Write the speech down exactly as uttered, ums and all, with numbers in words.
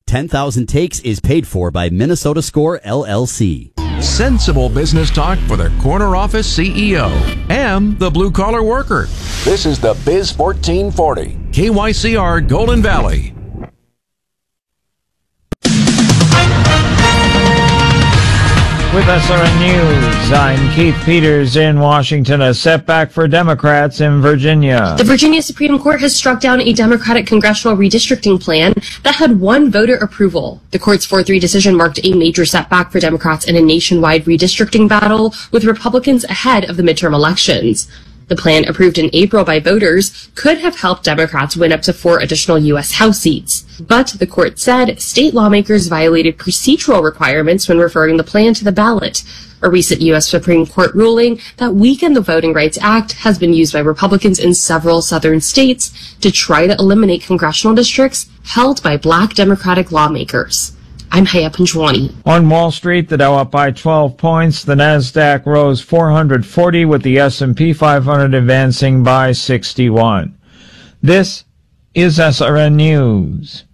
ten thousand Takes is paid for by Minnesota Score, L L C. Sensible business talk for the corner office C E O and the blue-collar worker. This is the Biz fourteen forty, K Y C R Golden Valley. With S R N News, I'm Keith Peters in Washington. A setback for Democrats in Virginia. The Virginia Supreme Court has struck down a Democratic congressional redistricting plan that had won voter approval. The court's four three decision marked a major setback for Democrats in a nationwide redistricting battle, with Republicans ahead of the midterm elections. The plan, approved in April by voters, could have helped Democrats win up to four additional U S House seats. But the court said state lawmakers violated procedural requirements when referring the plan to the ballot. A recent U S Supreme Court ruling that weakened the Voting Rights Act has been used by Republicans in several southern states to try to eliminate congressional districts held by black Democratic lawmakers. I'm Haya Panjwani. On Wall Street, the Dow up by twelve points. The Nasdaq rose four hundred forty, with the S and P five hundred advancing by sixty-one. This is S R N News.